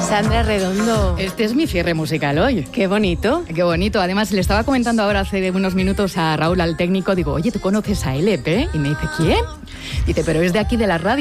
Sandra Redondo. Este es mi cierre musical hoy. Qué bonito. Qué bonito. Además, le estaba comentando ahora hace unos minutos a Raúl, al técnico, digo, oye, ¿tú conoces a LP? Y me dice, ¿quién? Dice, pero es de aquí de la radio.